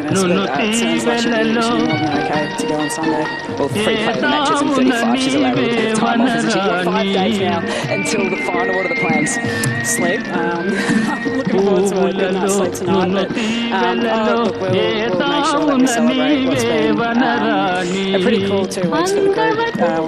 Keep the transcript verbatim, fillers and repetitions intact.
honest, but uh, it sounds like she'll be, she'll be more than okay to go on Sunday. Well, free play of the matches in thirty-five. She's allowed a little bit of time off, isn't she? You've got five days now until the final. What are the plans? Sleep. Um, looking forward to a good night's sleep tonight. But um, oh, look, we'll, we'll make sure that we celebrate what's been um, a pretty cool two weeks for the group. Uh,